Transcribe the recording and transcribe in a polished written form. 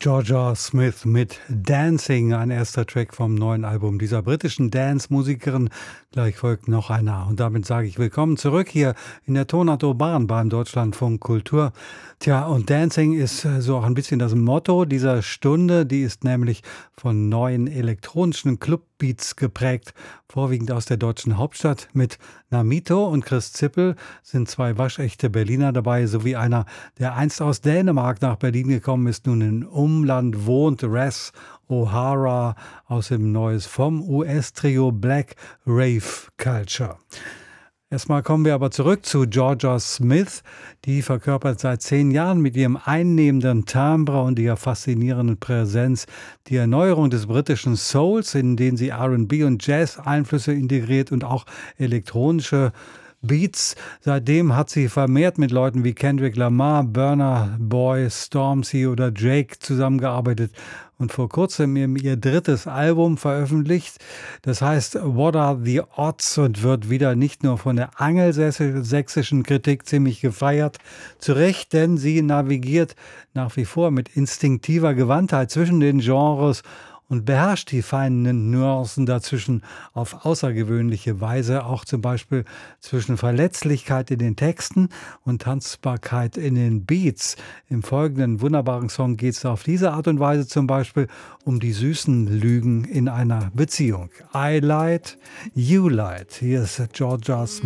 Georgia Smith mit Dancing, ein erster Track vom neuen Album dieser britischen Dance-Musikerin. Gleich folgt noch einer. Und damit sage ich willkommen zurück hier in der Tonart Urban beim Deutschlandfunk Kultur. Tja, und Dancing ist so auch ein bisschen das Motto dieser Stunde. Die ist nämlich von neuen elektronischen Clubbeats geprägt, vorwiegend aus der deutschen Hauptstadt. Mit Namito und Chris Zippel sind zwei waschechte Berliner dabei, sowie einer, der einst aus Dänemark nach Berlin gekommen ist, nun in Umland wohnt, Res O'Hara aus dem Neues vom US-Trio Black Rave Culture. Erstmal kommen wir aber zurück zu Georgia Smith. Die verkörpert seit 10 Jahren mit ihrem einnehmenden Timbre und ihrer faszinierenden Präsenz die Erneuerung des britischen Souls, in den sie R&B und Jazz-Einflüsse integriert und auch elektronische Beats. Seitdem hat sie vermehrt mit Leuten wie Kendrick Lamar, Burna Boy, Stormzy oder Drake zusammengearbeitet und vor kurzem ihr drittes Album veröffentlicht. Das heißt What Are the Odds und wird wieder nicht nur von der angelsächsischen Kritik ziemlich gefeiert. Zu Recht, denn sie navigiert nach wie vor mit instinktiver Gewandtheit zwischen den Genres und beherrscht die feinen Nuancen dazwischen auf außergewöhnliche Weise, auch zum Beispiel zwischen Verletzlichkeit in den Texten und Tanzbarkeit in den Beats. Im folgenden wunderbaren Song geht es auf diese Art und Weise zum Beispiel um die süßen Lügen in einer Beziehung. I lied, you lied. Hier ist Georgia Smith.